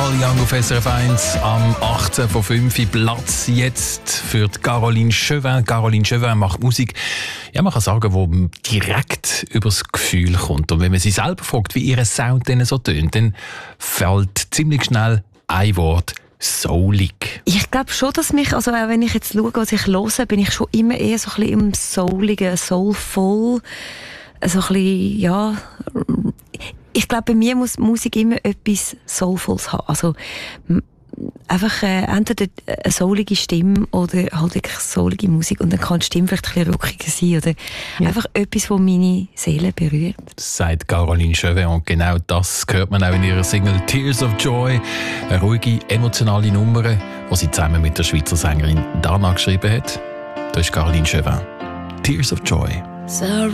Paul Young auf SRF 1 am 18 von 5 Platz jetzt für die Caroline Chauvin. Caroline Chauvin macht Musik, ja, man kann sagen, die direkt übers Gefühl kommt. Und wenn man sie selber fragt, wie ihr Sound denn so tönt, dann fällt ziemlich schnell ein Wort: soulig. Ich glaube schon, dass mich, also auch wenn ich jetzt schaue, was ich höre, bin ich schon immer eher so ein bisschen im souligen, soulful, so ein bisschen, ja. Ich glaube, bei mir muss Musik immer etwas Soulfuls haben. Also einfach entweder eine soulige Stimme oder halt wirklich soulige Musik. Und dann kann die Stimme vielleicht ein bisschen rockiger sein. Oder einfach etwas, das meine Seele berührt. Das sagt Caroline Chauvin. Und genau das hört man auch in ihrer Single «Tears of Joy». Eine ruhige, emotionale Nummer, die sie zusammen mit der Schweizer Sängerin Dana geschrieben hat. Das ist Caroline Chauvin. «Tears of Joy».